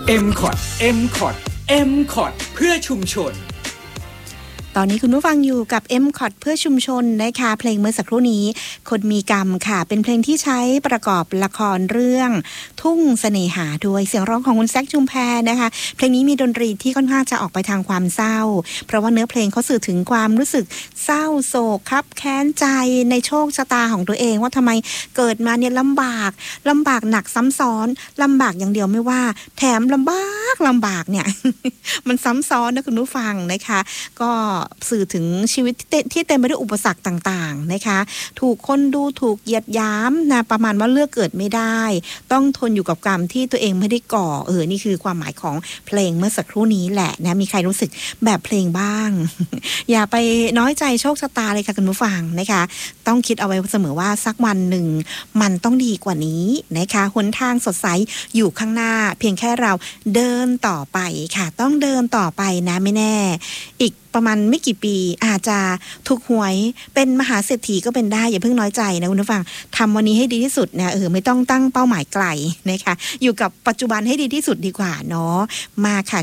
MCOT MCOT MCOT เพื่อชุมชนตอนนี้คุณผู้ฟังอยู่กับ MCOT เพื่อชุมชนนะคะเพลงเมื่อสักครู่นี้คนมีกรรมค่ะเป็นเพลงที่ใช้ประกอบละครเรื่องทุ่งเสน่หาด้วยเสียงร้องของคุณแซคชุมแพนะคะเพลงนี้มีดนตรีที่ค่อนข้างจะออกไปทางความเศร้าเพราะว่าเนื้อเพลงเขาสื่อถึงความรู้สึกเศร้าโศกคับแค้นใจในโชคชะตาของตัวเองว่าทำไมเกิดมาเนี่ยลำบากหนักซ้ำซ้อนลำบากอย่างเดียวไม่ว่าแถมลำบากเนี่ย มันซ้ำซ้อนนะคุณผู้ฟังนะคะก็สื่อถึงชีวิตที่เต็มไปด้วยอุปสรรคต่างๆนะคะถูกคนดูถูกเหยียดหยามนะประมาณว่าเลือกเกิดไม่ได้ต้องทนอยู่กับกรรมที่ตัวเองไม่ได้ก่อนี่คือความหมายของเพลงเมื่อสักครู่นี้แหละนะมีใครรู้สึกแบบเพลงบ้าง อย่าไปน้อยใจโชคชะตาเลยค่ะคุณผู้ฟังนะคะต้องคิดเอาไว้เสมอว่าสักวันหนึ่งมันต้องดีกว่านี้นะคะหนทางสดใสอยู่ข้างหน้าเพียงแค่เราเดินต่อไปค่ะต้องเดินต่อไปนะไม่แน่อีกประมาณไม่กี่ปีอาจจะถูกหวยเป็นมหาเศรษฐีก็เป็นได้อย่าเพิ่งน้อยใจนะคุณผู้ฟังทำวันนี้ให้ดีที่สุดนะไม่ต้องตั้งเป้าหมายไกลนะคะอยู่กับปัจจุบันให้ดีที่สุดดีกว่าเนาะมาค่ะ